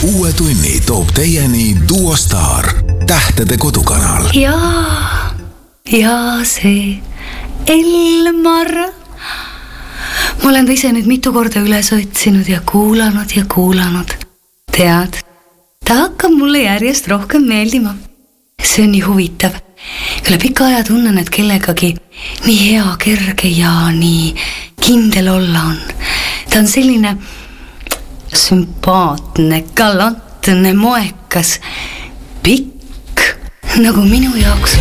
Uue tunni toob teieni Duo Star, Tähtede kodukanal. Ja see Elmar. Ma olen ta ise nüüd mitu korda üles otsinud ja kuulanud. Tead, ta hakkab mulle järjest rohkem meeldima. See on nii huvitav. Üle pika aja tunnen, et kellegagi nii hea, kerge ja nii kindel olla on. Ta on selline sümpaatne, galantne, moekas, pikk, nagu minu jaoks